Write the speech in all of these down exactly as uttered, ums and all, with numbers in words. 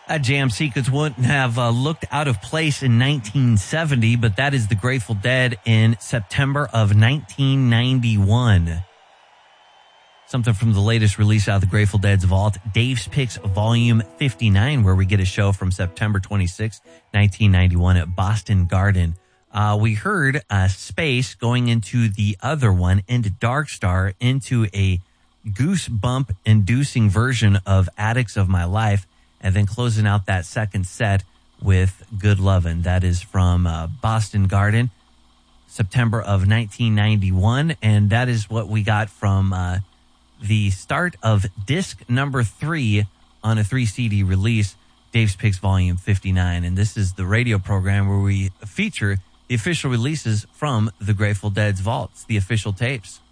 That jam sequence wouldn't have uh, looked out of place in nineteen seventy, but that is the Grateful Dead in September of nineteen ninety-one. Something from the latest release out of the Grateful Dead's vault, Dave's Picks Volume fifty-nine, where we get a show from September twenty-sixth, nineteen ninety-one at Boston Garden. Uh, we heard uh, Space going into the other one, into Dark Star, into a goosebump-inducing version of Addicts of My Life, and then closing out that second set with Good Lovin'. That is from uh, Boston Garden, September of nineteen ninety-one, and that is what we got from uh, the start of disc number three on a three C D release, Dave's Picks Volume fifty-nine. And this is the radio program where we feature the official releases from the Grateful Dead's vaults, the official tapes.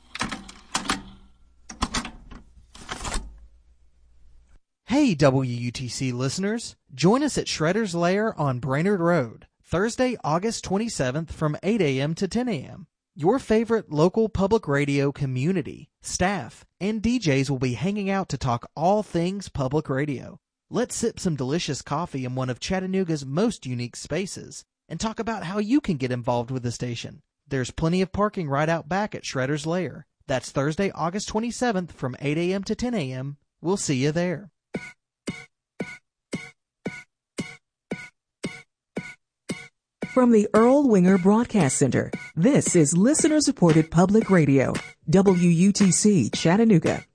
Hey, W U T C listeners. Join us at Shredder's Lair on Brainerd Road, Thursday, August twenty-seventh from eight a.m. to ten a.m. Your favorite local public radio community, staff, and D Js will be hanging out to talk all things public radio. Let's sip some delicious coffee in one of Chattanooga's most unique spaces and talk about how you can get involved with the station. There's plenty of parking right out back at Shredder's Lair. That's Thursday, August twenty-seventh from eight a.m. to ten a.m. We'll see you there. From the Earl Winger Broadcast Center, this is listener-supported public radio, W U T C Chattanooga.